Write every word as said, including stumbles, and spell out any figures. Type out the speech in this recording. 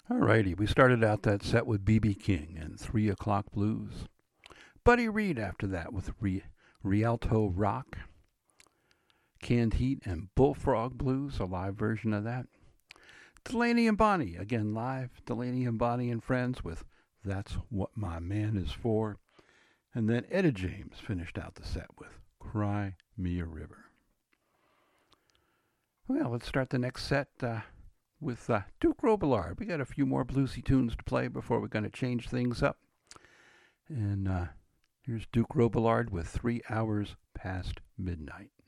Alrighty, we started out that set with B B. King and Three O'Clock Blues. Buddy Reed after that with Re- Rialto Rock, Canned Heat, and Bullfrog Blues, a live version of that. Delaney and Bonnie, again live. Delaney and Bonnie and Friends with That's What My Man Is For. And then Etta James finished out the set with Cry Me a River. Well, let's start the next set uh, with uh, Duke Robillard. We got a few more bluesy tunes to play before we're going to change things up. And uh, here's Duke Robillard with Three Hours Past Midnight.